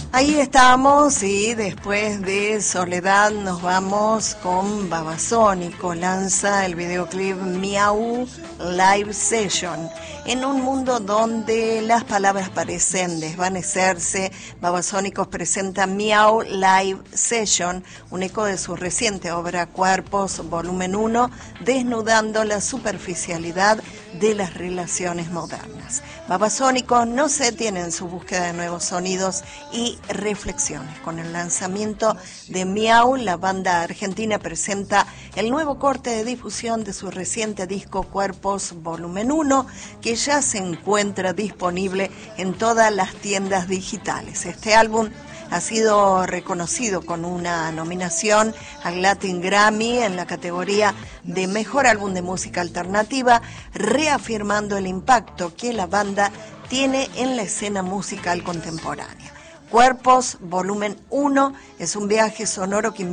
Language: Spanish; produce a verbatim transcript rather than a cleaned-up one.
Ahí estamos y después de Soledad nos vamos con Babasónicos. Lanza el videoclip Miau Live Session. En un mundo donde las palabras parecen desvanecerse, Babasónicos presenta Miau Live Session, un eco de su reciente obra Cuerpos, volumen uno, desnudando la superficialidad de las relaciones modernas. Babasónicos no se detiene en su búsqueda de nuevos sonidos y reflexiones. Con el lanzamiento de Miau, la banda argentina presenta el nuevo corte de difusión de su reciente disco Cuerpos volumen uno, que ya se encuentra disponible en todas las tiendas digitales. Este álbum ha sido reconocido con una nominación al Latin Grammy en la categoría de Mejor Álbum de Música Alternativa, reafirmando el impacto que la banda tiene en la escena musical contemporánea. Cuerpos volumen uno es un viaje sonoro que